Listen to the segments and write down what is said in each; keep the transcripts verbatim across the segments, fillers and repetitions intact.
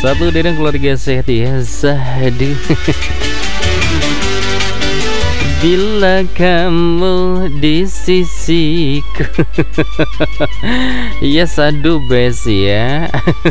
satu dengan keluarga sehat ya Zahdi. Bila kamu di sisiku. Ya sadu bes ya.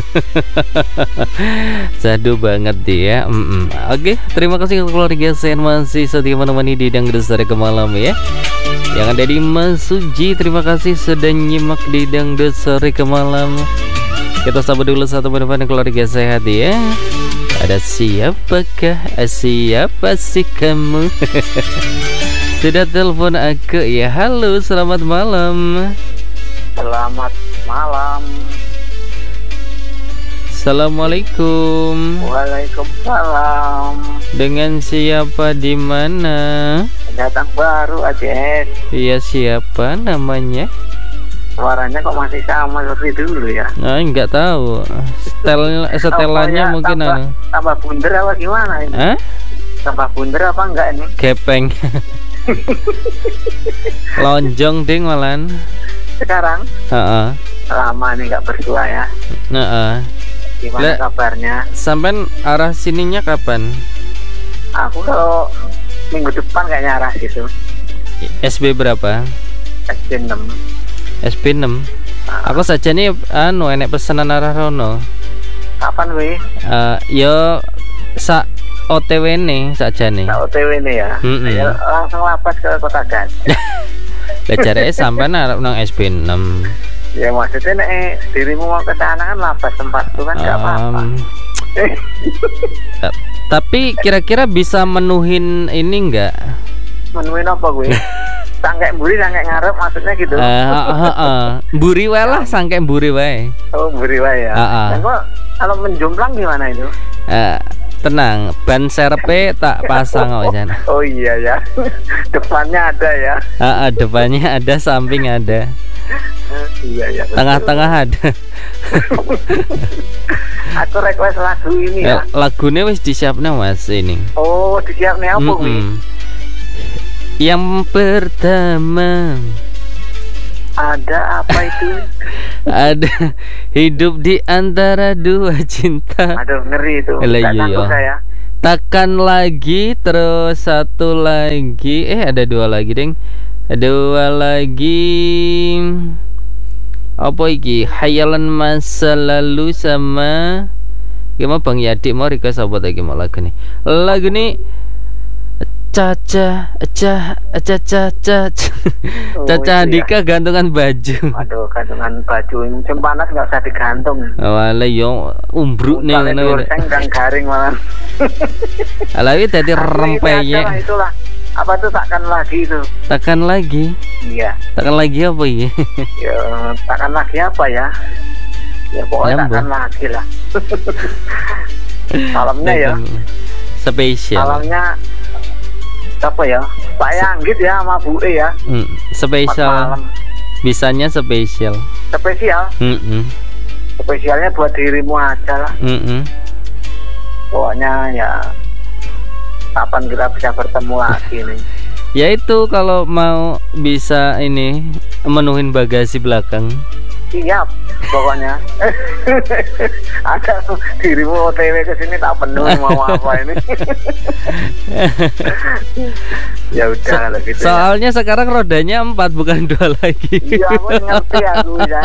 Sadu banget dia. mm -mm. Oke, terima kasih keluarga sehat masih setia menemani di Dangdut Sore ke malam ya. Yang ada di Mas Suji, terima kasih sudah nyimak di Dangdut Sore ke malam. Kita sambut dulu satu menemani keluarga sehat ya. Ada siapakah, siapa sih kamu? Sudah telepon aku ya. Halo, selamat malam. Selamat malam. Assalamualaikum. Waalaikumsalam. Dengan siapa di mana? Datang baru Aden. Iya, siapa namanya? Suaranya kok masih sama seperti dulu ya? Nah, enggak tahu. Setel setelannya ya, mungkin tambah, anu. tambah bunder apa gimana ini? Hah? Tambah bunder apa enggak ini? Gepeng. Lonjong ding malan. Sekarang? Heeh. Lama nih enggak bersua ya. Heeh. Gimana Le, kabarnya? Sampai arah sininya kapan? Aku kalau minggu depan kayaknya arah situ. S B berapa? S B enam. S B enam. Nah. Aku saja nih anu enek pesanan arah rono. Kapan weh? Uh, yo sa O T W nih saja nih. Sa O T W nih ya. Mm -mm. Ya langsung lapas ke Kota Gajah. Lah jareke sampean arep nang S B enam. Ya maksudnya nek dirimu mau ke sana kan lapas tempat itu kan enggak um, apa-apa. Tapi kira-kira bisa menuhin ini enggak? Menuhin apa gue? Sangkek mburi sangkek ngarep maksudnya gitu. Eh heeh heeh. Mburi wae lah, sangkek mburi wae. Oh, mburi wae ya. Heeh. Dan kok kalau menjomplang gimana itu? Eh tenang, ban serpe tak pasang kok jan. Oh iya ya. Depannya ada ya. Heeh, depannya ada, samping ada. Iya ya. Tengah-tengah ada. Aku request lagu ini ya. Lagunya wis disiapnya Mas ini. Oh, disiapnya apa mm -mm. gue? Yang pertama, ada apa itu? Ada hidup di antara dua cinta. Aduh, ngeri itu. Gak takut saya. Takkan lagi, terus satu lagi. Eh ada dua lagi deng. Dua lagi. Apa iki? Hayalan masa lalu sama gimana Bang Yadi mau request apa lagi mau lagu nih? Lagu nih Caca, Caca, Caca, Caca, Caca Andika gantungan baju. Aduh, gantungan baju ini panas nggak usah digantung. Wala yo umbruk nih ngono. Seng dan garing malah. Alawi tadi rempeyek. Itulah. Apa tuh takkan lagi itu? Takkan lagi? Iya. Takkan lagi apa ya? Ya, takkan lagi apa ya? Ya pokoknya takkan lagi lah. Salamnya ya. Spesial. Salamnya apa ya? Pak Yanggit ya sama Bu E ya. Hmm, spesial. Bisanya spesial. Spesial. Mm -mm. Spesialnya buat dirimu aja lah. Mm -mm. Pokoknya ya kapan kita bisa bertemu lagi nih. Ya itu kalau mau bisa ini menuhin bagasi belakang. Siap pokoknya. Ada dirimu O T W ke sini tak penuh mau apa ini. Ya udah kalau gitu. Soalnya ya. Sekarang rodanya empat bukan dua lagi. Iya, aku ngerti aku ya.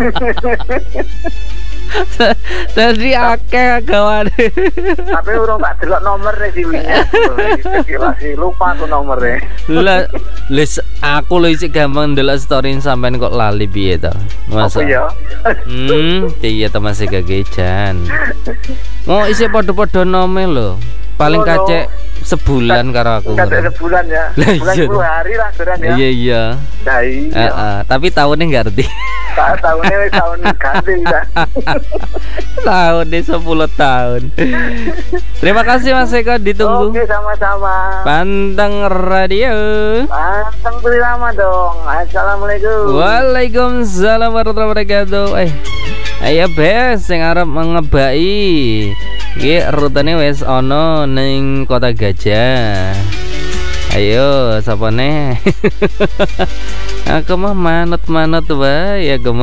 Tadi akeh kawan. Tapi urung tak delok nomornya sih winnya. Masih lupa aku nomornya. Lah, les aku lho isih gampang ndelok story sampean kok lali piye to? Masa? Apa ya? Hmm, iya to masih gagejan. Mau isih padha-padha nome lho. Paling kacek sebulan karo aku. Kacek sebulan ya. Bulan sepuluh hari lah geran ya. Iya iya. Nah, iya. Uh, uh, tapi tahunnya nggak ngerti. Tahunnya wis tahun ganti ya. Tahunnya sepuluh tahun. Terima kasih Mas Eko, ditunggu. Oke, sama-sama. Panteng Radio. Panteng bersama dong. Assalamualaikum. Waalaikumsalam warahmatullahi wabarakatuh. Eh, ayo bes sing arep ngebai. Iki rutene wis ana ning Kota Gajah. Ayo sapa ne? Aku mah manut-manut wae ya gemen.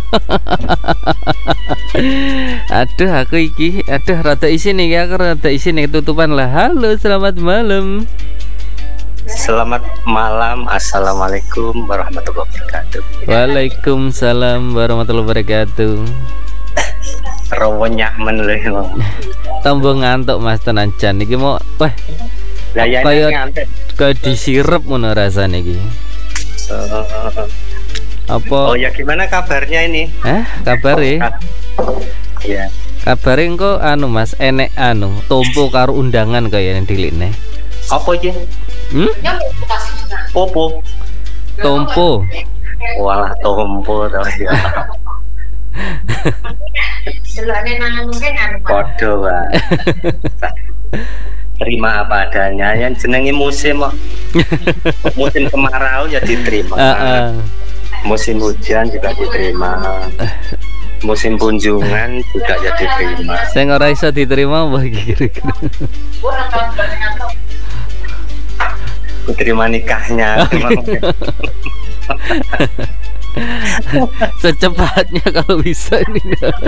Aduh aku iki, aduh rada isin nih, aku rada isin nih tutupan lah. Halo, selamat malam. Selamat malam, assalamualaikum warahmatullahi wabarakatuh. Waalaikumsalam warahmatullahi wabarakatuh. Rawo nyaman lho. Tambah ngantuk Mas tenan jan iki mau wah. Lah ya kayak kayak disirep ngono rasane iki. Uh, Apa? Oh ya gimana kabarnya ini? Eh, kabar ya? Iya. Kabare engko anu Mas, enek anu, tompo karo undangan kaya yang dilikne. Apa iki? Hmm? Popo. Tompo. Walah tompo to ya. Podo Pak. Terima apa adanya, yang jenenge musim kok. Musim kemarau ya diterima. Uh, uh. Musim hujan juga diterima. Musim kunjungan juga ya diterima. Saya ora iso diterima apa kira-kira. Terima nikahnya. Secepatnya kalau bisa ini.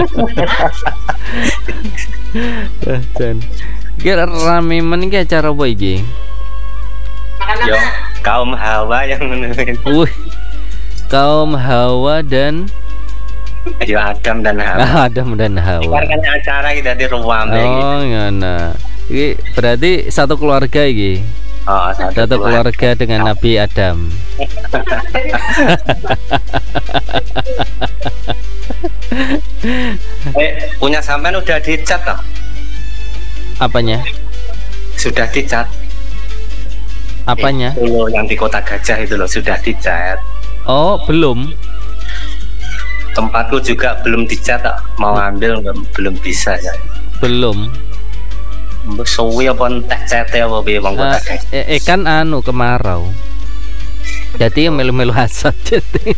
Dan kira rame men iki acara apa iki? Yo, kaum Hawa yang menuin. Wih. Kaum Hawa dan Yo Adam dan Hawa. Adam dan Hawa. Kan acara kita di rumah. Oh, ngono. Iki berarti satu keluarga iki. Oh, satu, satu keluarga dengan Nabi Adam. Eh, punya sampean udah dicat toh? Apanya? Sudah dicat. Apanya? Eh, itu yang di Kota Gajah itu loh sudah dicat. Oh, belum. Tempatku juga belum dicat toh. Mau ambil belum bisa ya. Belum. Suwi apa entek cete apa piye wong Kota Gajah. Eh, eh kan anu kemarau. Jadi melu-melu hasad jadi.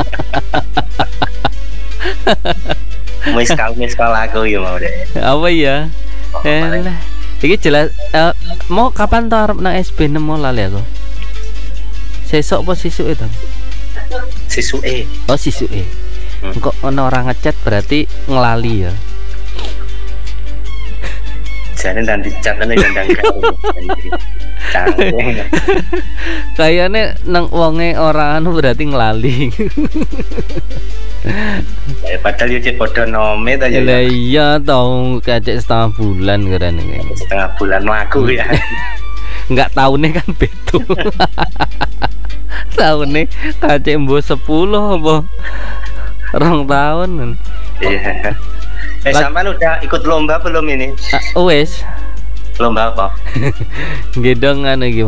Miskal miskal aku ya mau deh. Apa ya? Eh, iki jelas uh, mau kapan tuh arep nang S B enam mau lali aku. Sesok apa sisuke to? Sisuke. Oh, sisuke. Hmm. Kok ono orang ngechat berarti ngelali ya. Jane dan dicat nang ndang canggung. Kayaknya nang wonge orang anu berarti ngelali. Ya padahal yo cek padha nome ta ya. Lah iya tau kacek setengah bulan keren iki. Setengah bulan aku ya. Enggak tahunnya kan betul. Tahunnya kacek mbo sepuluh apa rong tahun. Iya. Eh sampean udah ikut lomba belum ini? Uh, wes. Lomba apa? Gedongan iki.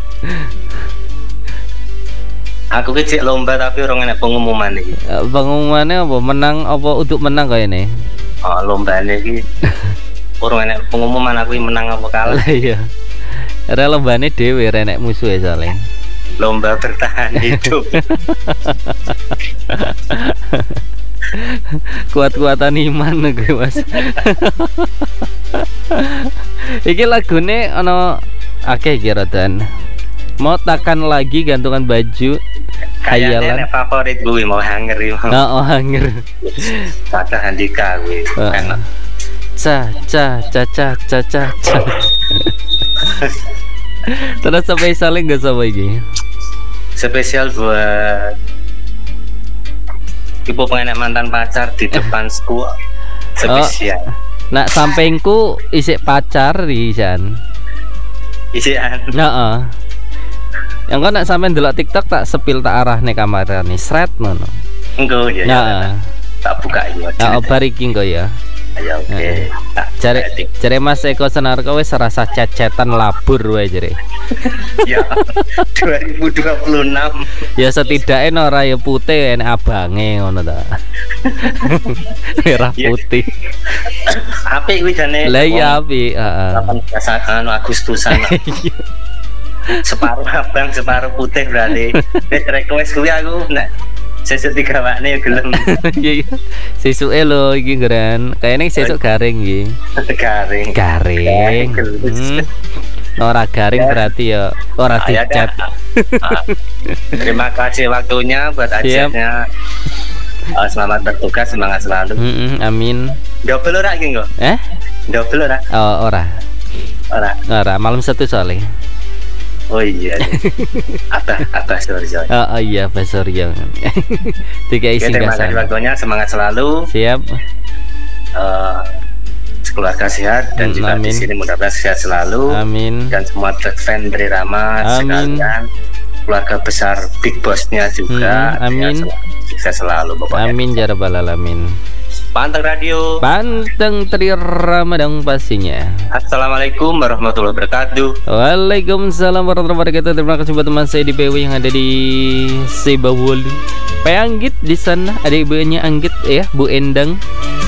Aku kecil lomba tapi orang enak pengumuman nih. Uh, pengumumannya apa? Menang apa untuk menang kayak ini? Oh lomba nih. Orang enak pengumuman aku menang apa kalah? Iya. Ada lombanya dewe renek musuh ya soalnya. Lomba bertahan hidup. Kuat-kuatan iman gue Mas. Iki lagune ono akeh kira dan mau takkan lagi gantungan baju kayaknya nek favorit gue mau hanger ya. Oh, hanger. Kata Handika gue. Enak. Ca ca ca ca ca ca. Terus sampai saling enggak sama iki? Spesial buat ibu pengen mantan pacar di depan school. Spesial. Oh, nak sampingku isik pacar di Isan. Isian. Heeh. Yang kau nak sampein delok TikTok tak sepil tak arah nih kamera nih sret ngono. Engko ya. Nah, tak buka ya. Nah, bariki engko ya. Ya oke. Okay. Nah, jare jare Mas Eko Senarko wis serasa cecetan labur wae jare. Ya. dua ribu dua puluh enam. Ya setidaknya ora ya putih enek abange ngono ta. Merah putih. Apik kuwi jane. Lah iya apik, heeh. delapan belas anu Agustusan. Separuh abang separuh putih berarti. Nek request kuwi aku nek sesuk digawakne ya gelem. Iya. Sesuke lho iki keren. Kayaknya sesuk garing iki. Garing. Garing. Hmm. Ora garing Ya. berarti ya ora Ah, ya dicat. dah. Ah, terima kasih waktunya buat Siap. ajaknya. Oh, selamat bertugas, semangat selalu. Mm-mm, amin. Double ora iki kok? Eh? Double ora? Oh, ora. Ora. Ora, malam satu soalnya. Oh iya. Abah, abah sorry sorry. Oh, oh iya, Pak Suryo. Tiga Oke, isi terima kasih gasan. waktunya, semangat selalu. Siap. Eh, keluarga sehat dan Hmm, juga amin. di sini mudah-mudahan sehat selalu. Amin. Dan semua fan dari Rama Amin. sekalian, keluarga besar Big Boss-nya juga. Hmm, amin. Sehat selalu, sukses selalu pokoknya. Amin ya rabbal alamin. Panteng Radio. Panteng Tri Ramadang pastinya. Assalamualaikum warahmatullahi wabarakatuh. Waalaikumsalam warahmatullahi wabarakatuh. Terima kasih buat teman saya di P W yang ada di Sebawolu. Pak Anggit di sana ada ibunya Anggit ya, Bu Endang.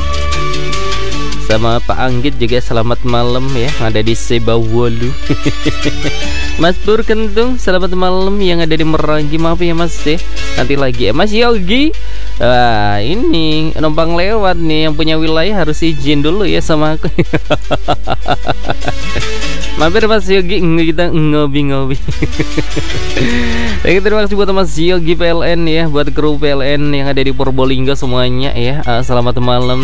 Sama Pak Anggit juga selamat malam ya, yang ada di Sebawolu. Mas Pur Kentung selamat malam yang ada di Merangi. Maaf ya Mas ya, nanti lagi ya Mas Yogi. Wah ini numpang lewat nih, yang punya wilayah harus izin dulu ya sama aku. Mampir Mas Yogi, kita ngobi-ngobi. Baik, terima kasih buat Mas Yogi P L N ya, buat kru P L N yang ada di Purbolinggo semuanya ya. Uh, selamat malam.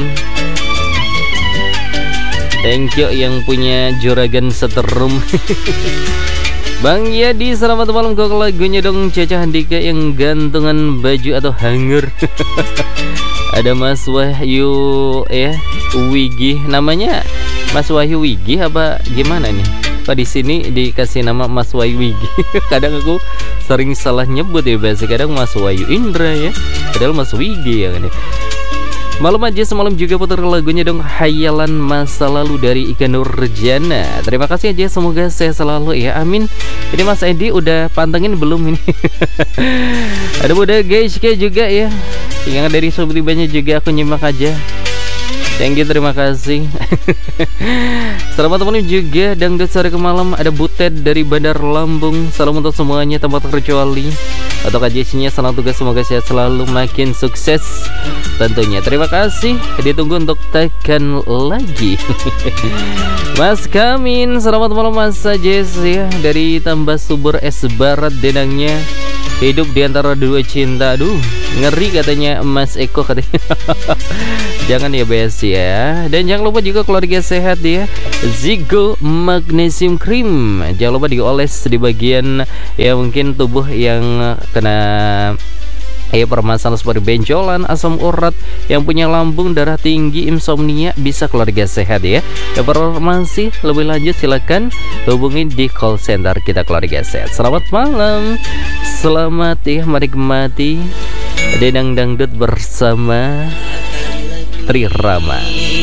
Thank you yang punya juragan seterum. Bang Yadi selamat malam. Kok lagunya dong Caca Handika yang gantungan baju atau hanger. Ada Mas Wahyu ya, Wigi namanya Mas Wahyu Wigi apa gimana nih? Pak di sini dikasih nama Mas Wahyu Wigi. Kadang aku sering salah nyebut ya, biasa kadang Mas Wahyu Indra ya, padahal Mas Wigi ya kan. Malam aja semalam juga putar lagunya dong, Hayalan Masa Lalu dari Ika Nurjana. Terima kasih aja, semoga sehat selalu ya, amin. Ini Mas Edi udah pantengin belum ini? Ada Buddha guys kayak juga ya, yang dari sobat banyak juga aku nyimak aja. Thank you, terima kasih. Selamat malam juga dangdut sore ke malam. Ada Butet dari Bandar Lampung. Salam untuk semuanya tanpa terkecuali. Untuk aja salam tugas, semoga sehat selalu, makin sukses tentunya. Terima kasih. Ditunggu untuk tekan lagi. Mas Kamin, selamat malam Mas Sajes ya, dari Tambah Subur Es Barat Denangnya. Hidup di antara dua cinta. Aduh, ngeri katanya Mas Eko katanya. Jangan ya bes ya. Dan jangan lupa juga keluarga sehat ya, Zigo Magnesium Cream. Jangan lupa dioles di bagian ya mungkin tubuh yang kena ya permasalahan seperti benjolan, asam urat, yang punya lambung, darah tinggi, insomnia, bisa keluarga sehat ya. Informasi lebih lanjut silakan hubungi di call center kita keluarga sehat. Selamat malam, selamat ya menikmati Denang Dangdut bersama Tri Rama.